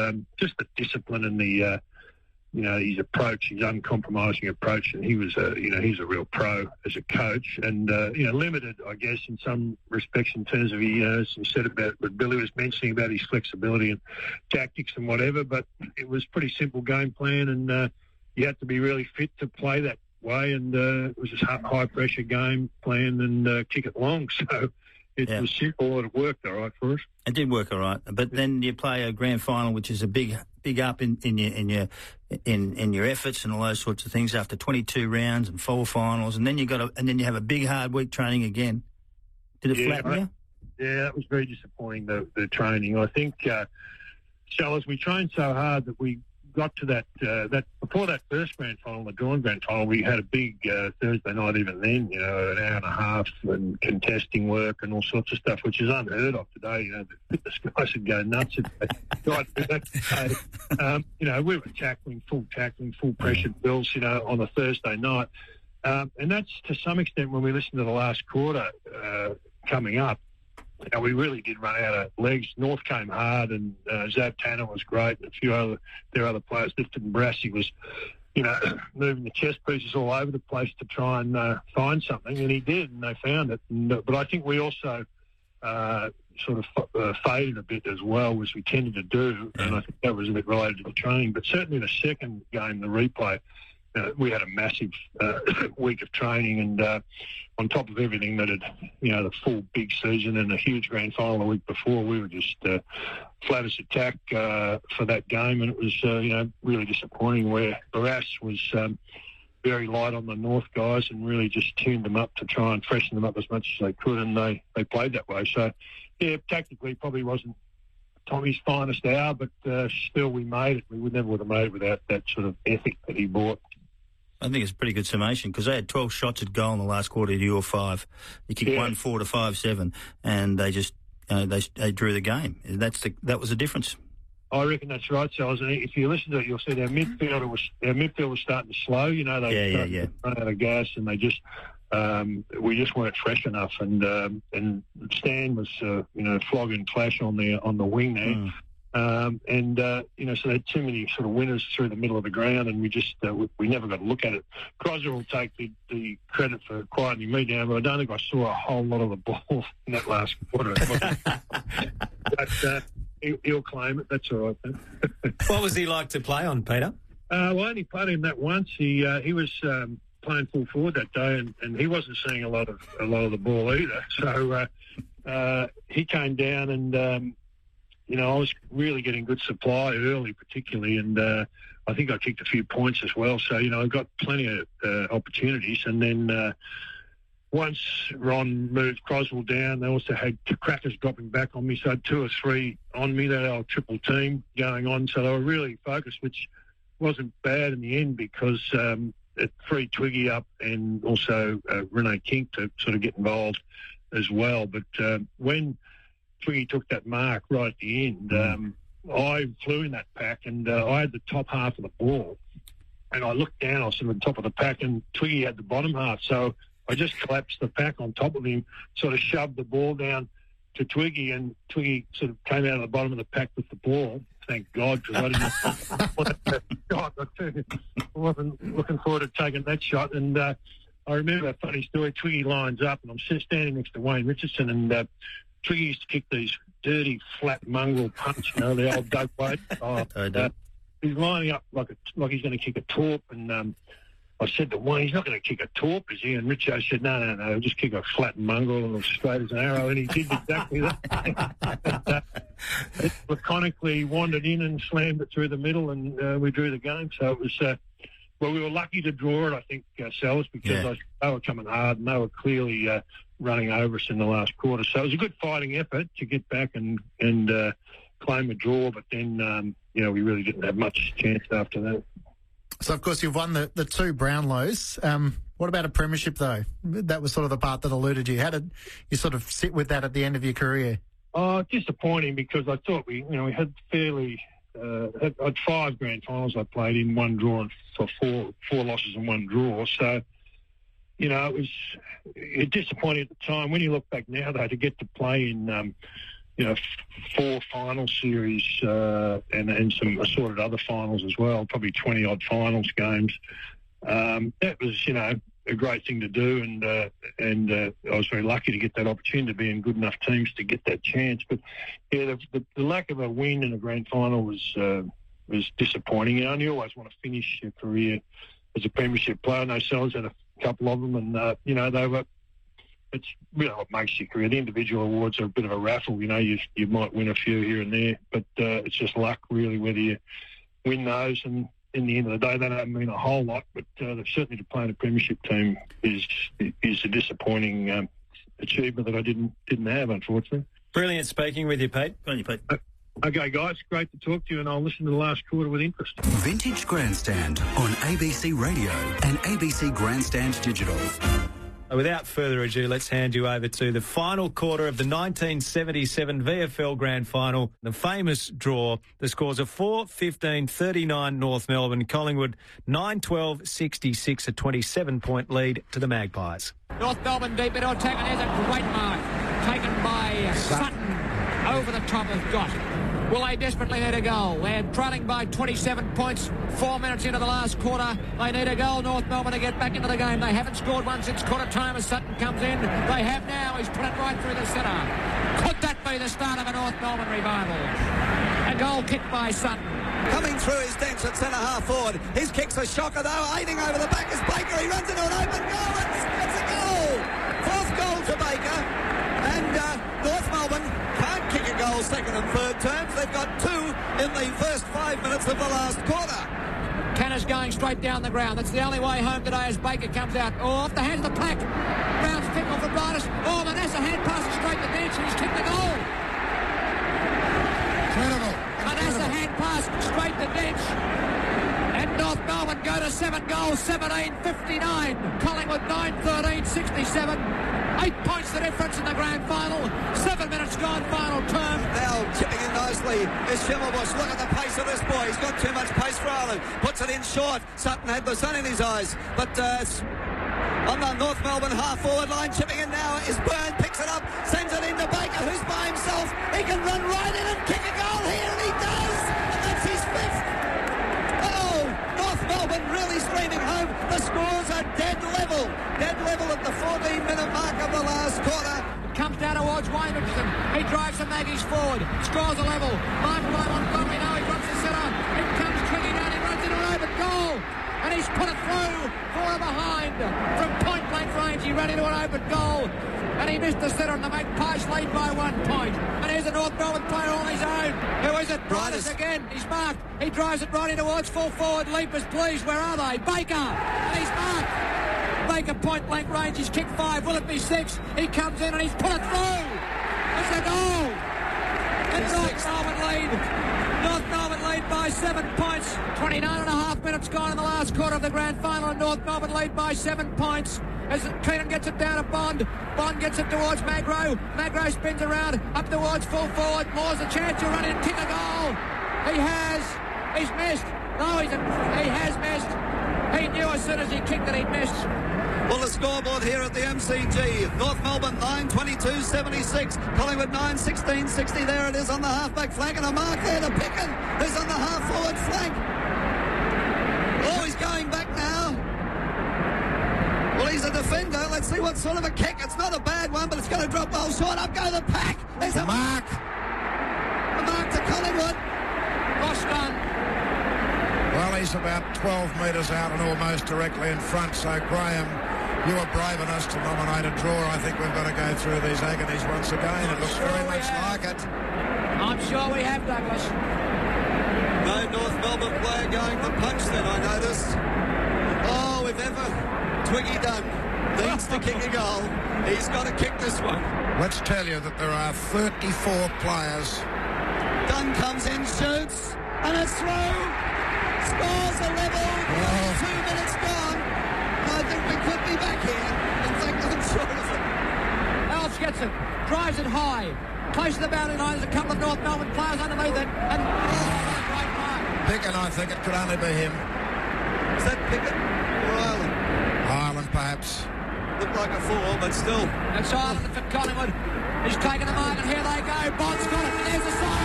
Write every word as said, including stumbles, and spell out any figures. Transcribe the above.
um, just the discipline and the, uh, you know, his approach, his uncompromising approach, and he was a, you know, he's a real pro as a coach, and uh, you know, limited, I guess, in some respects in terms of he, uh, as you said about what Billy was mentioning about his flexibility and tactics and whatever, but it was pretty simple game plan, and uh, you had to be really fit to play that way, and uh, it was a high pressure game plan and uh, kick it long, so it yeah. was simple and it worked all right for us. It did work all right, but then you play a grand final, which is a big, big up in, in your in your in, in your efforts and all those sorts of things after twenty-two rounds and four finals, and then you got a, and then you have a big hard week training again. Did it yeah, flatten I, you? Yeah, that was very disappointing. The the training, I think, uh, Sellers, we trained so hard that we got to that uh, that before that first grand final, the drawn grand final, we had a big uh, Thursday night. Even then, you know, an hour and a half and contesting work and all sorts of stuff, which is unheard of today. You know, the fitness guys would go nuts if they tried to do that today. Um, you know, we were tackling, full tackling, full pressure bills, you know, on a Thursday night, um, and that's to some extent when we listen to the last quarter uh, coming up. You know, we really did run out of legs. North came hard, and uh, Zav Tanner was great, and a few other their other players lifted, and Brassy was, you know, moving the chess pieces all over the place to try and uh, find something, and he did, and they found it. And, uh, but I think we also uh, sort of f- uh, faded a bit as well, as we tended to do, and I think that was a bit related to the training. But certainly the second game, the replay, uh, we had a massive uh, week of training, and uh, on top of everything that had, you know, the full big season and a huge grand final the week before, we were just uh, flat as a tack uh, for that game, and it was, uh, you know, really disappointing where Barras was um, very light on the North guys and really just tuned them up to try and freshen them up as much as they could, and they, they played that way. So, yeah, tactically probably wasn't Tommy's finest hour, but uh, still we made it. We would never would have made it without that sort of ethic that he brought. I think it's a pretty good summation because they had twelve shots at goal in the last quarter to your five. You kicked yeah. one four to five seven, and they just uh, they they drew the game. That's the that was the difference. I reckon that's right, Charles. And if you listen to it, you'll see their midfielder was their midfield was starting to slow. You know, they yeah, yeah, yeah. run out of gas, and they just um, we just weren't fresh enough. And um, and Stan was uh, you know flogging Clash on the on the wing there. Mm. Um, and, uh, you know, so they had too many sort of winners through the middle of the ground, and we just, uh, we, we never got to look at it. Crosser will take the, the credit for quieting me down, but I don't think I saw a whole lot of the ball in that last quarter. But uh, he'll, he'll claim it. That's all right. What was he like to play on, Peter? Uh, well, I only played him that once. He uh, he was um, playing full forward that day, and, and he wasn't seeing a lot of a lot of the ball either. So uh, uh, he came down and... Um, You know, I was really getting good supply early, particularly, and uh, I think I kicked a few points as well. So, you know, I got plenty of uh, opportunities. And then uh, once Ron moved Croswell down, they also had crackers dropping back on me. So I had two or three on me, that old triple team going on. So they were really focused, which wasn't bad in the end because um, it freed Twiggy up and also uh, Renee King to sort of get involved as well. But uh, when Twiggy took that mark right at the end, um, I flew in that pack, and uh, I had the top half of the ball, and I looked down, I was sort of on top of the pack, and Twiggy had the bottom half, so I just collapsed the pack on top of him, sort of shoved the ball down to Twiggy, and Twiggy sort of came out of the bottom of the pack with the ball. Thank God, because I didn't want that shot. I wasn't looking forward to taking that shot, and uh, I remember a funny story. Twiggy lines up, and I'm standing next to Wayne Richardson, and uh, Twiggy used to kick these dirty, flat mongrel punch, you know, the old dope weight. Oh, uh, he's lining up like a, like he's going to kick a torp, and um, I said to Wayne, he's not going to kick a torp, is he? And Richo said, no, no, no, he'll just kick a flat mongrel and as straight as an arrow, and he did exactly that. and, uh, it laconically wandered in and slammed it through the middle, and uh, we drew the game. So it was, uh, well, we were lucky to draw it, I think, ourselves, because yeah. I, they were coming hard, and they were clearly... Uh, running over us in the last quarter. So it was a good fighting effort to get back and, and uh, claim a draw, but then, um, you know, we really didn't have much chance after that. So, of course, you've won the, the two Brownlows. Um, what about a premiership, though? That was sort of the part that eluded you. How did you sort of sit with that at the end of your career? Oh, disappointing, because I thought we, you know, we had fairly... Uh, had, had five grand finals I played in, one draw and for four, four losses and one draw. So, you know, it was it disappointing at the time. When you look back now, though, to get to play in um, you know, four final series uh, and, and some assorted other finals as well, probably twenty-odd finals games. Um, that was, you know, a great thing to do, and uh, and uh, I was very lucky to get that opportunity to be in good enough teams to get that chance. But yeah, the, the, the lack of a win in a grand final was uh, was disappointing. You know, and you always want to finish your career as a premiership player. And those fellas had a couple of them, and uh, you know they were. It's really what makes your career. The individual awards are a bit of a raffle. You know, you you might win a few here and there, but uh, it's just luck really whether you win those. And in the end of the day, they don't mean a whole lot, but uh, certainly to play in a premiership team is is a disappointing um, achievement that I didn't didn't have, unfortunately. Brilliant speaking with you, Pete. Go on, you, Pete. Okay, guys, great to talk to you, and I'll listen to the last quarter with interest. Vintage Grandstand on A B C Radio and A B C Grandstand Digital. Without further ado, let's hand you over to the final quarter of the nineteen seventy-seven V F L Grand Final. The famous draw. The scores are four fifteen thirty-nine North Melbourne, Collingwood nine twelve sixty-six, a twenty-seven point lead to the Magpies. North Melbourne deep into attack, and there's a great mark taken by Sutton over the top of Gott. Will they desperately need a goal? They're trailing by twenty-seven points, four minutes into the last quarter. They need a goal, North Melbourne, to get back into the game. They haven't scored one since quarter time as Sutton comes in. They have now. He's put it right through the centre. Could that be the start of a North Melbourne revival? A goal kicked by Sutton. Coming through his bench at centre half forward. His kick's a shocker though. Aiding over the back is Baker. He runs into an open goal. It's, it's a goal. Fourth goal to Baker. And uh, North Melbourne can't kick a goal second and third terms. They've got two in the first five minutes of the last quarter. Tanner's going straight down the ground. That's the only way home today as Baker comes out. Oh, off the hands of the pack. Brown's pick off the brightest. Oh, Manasseh hand passes straight to bench and he's kicked the goal. Incredible. Manasseh hand pass straight to bench. And North Melbourne go to seven goals, seventeen fifty-nine. Collingwood nine thirteen sixty-seven. Eight points the difference in the grand final. Seven minutes gone, final term. Now chipping in nicely is Schimmelbusch. Look at the pace of this boy. He's got too much pace for Ireland. Puts it in short. Sutton had the sun in his eyes. But uh, it's on the North Melbourne half-forward line. Chipping in now is Byrne. Picks it up. Sends it into Baker, who's by himself. He can run right in and kick a goal here, and he does. And that's his fifth. Oh, North Melbourne really streaming home. The scores are dead level. Dead level at the fourteen-minute mark of the last quarter. Comes down towards Wayne Richardson. He drives the Maggies forward. Scores a level. Martin by Montgomery. Now he drops the centre. In comes Twiggy down. He runs into an open goal. And he's put it through. Four behind. From point blank range, he ran into an open goal. And he missed the centre, and the Magpies lead by one point. And here's a North Melbourne player on his own. Who is it? Brightest again. He's marked. He drives it right in towards full forward. Leapers, please. Where are they? Baker. And he's marked. Baker point blank range. He's kicked five. Will it be six? He comes in and he's put it through. It's a goal. And North Melbourne lead. North Melbourne lead by seven points. twenty-nine and a half minutes gone in the last quarter of the grand final. And North Melbourne lead by seven points. As Keenan gets it down to Bond. Bond gets it towards Magro. Magro spins around up towards full forward. Moore's a chance to run in and kick a goal. He has. He's missed. No, he's a, he has missed. He knew as soon as he kicked that he'd missed. Well, the scoreboard here at the M C G. North Melbourne nine twenty-two seventy-six. Collingwood nine sixteen sixty. There it is on the half-back flank. And a mark there to Picken, who's on the half-forward flank. Oh, he's going back now. Well, he's a defender. Let's see what sort of a kick. It's not a bad one, but it's going to drop well short. Up go the pack. There's a mark. A mark to Collingwood. Boston. Well, he's about twelve metres out and almost directly in front. So, Graham, you were brave enough to nominate a draw. I think we've got to go through these agonies once again. It looks sure very much have. like it. I'm sure we have, Douglas. No North Melbourne player going to punch then, I noticed. Oh, if ever Twiggy Dunn needs to kick a goal, he's got to kick this one. Let's tell you that there are thirty-four players. Dunn comes in, shoots, and it's through. Scores a level. Oh. Two minutes gone. I think we could be back here. In fact, I'm sure of it. Alf gets it. Drives it high. Close to the boundary line. There's a couple of North Melbourne players underneath it. And oh, what a great mark. Picken, I think it could only be him. Is that Picken or Ireland? Ireland, perhaps. Looked like a four, but still. It's Ireland for Collingwood. He's taken the mark, and here they go. Bond's got it. There's a sign.